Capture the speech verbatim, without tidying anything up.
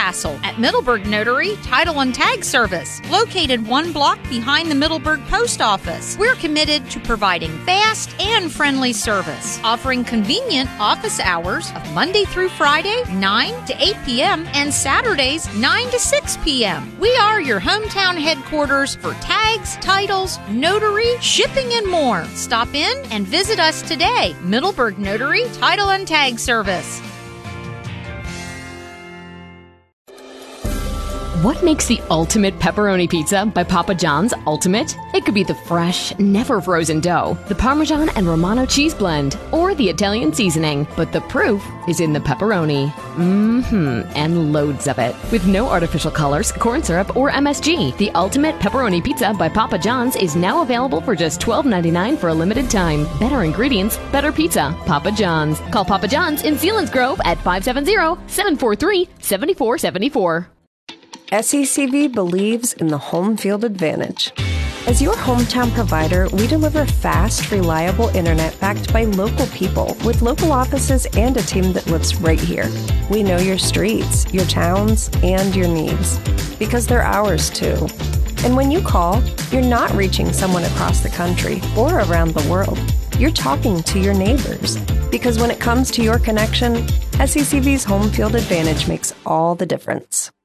hassle at Middleburg Notary Title and Tag Service, located one block behind the Middleburg Post Office. We're committed to providing fast and friendly service, offering convenient office hours of Monday through Friday, nine to eight p.m., and Saturdays, nine to six p.m. We are your hometown headquarters for tags, titles, notary, shipping, and more. Stop in and visit us today. Middleburg Notary Title and Tag Service. What makes the ultimate pepperoni pizza by Papa John's ultimate? It could be the fresh, never frozen dough, the Parmesan and Romano cheese blend, or the Italian seasoning. But the proof is in the pepperoni. Mmm-hmm, and loads of it. With no artificial colors, corn syrup, or M S G, the ultimate pepperoni pizza by Papa John's is now available for just twelve ninety-nine for a limited time. Better ingredients, better pizza. Papa John's. Call Papa John's in Selinsgrove at five seven zero, seven four three, seven four seven four. S E C V believes in the home field advantage. As your hometown provider, we deliver fast, reliable internet backed by local people with local offices and a team that lives right here. We know your streets, your towns, and your needs because they're ours too. And when you call, you're not reaching someone across the country or around the world. You're talking to your neighbors because when it comes to your connection, S E C V's home field advantage makes all the difference.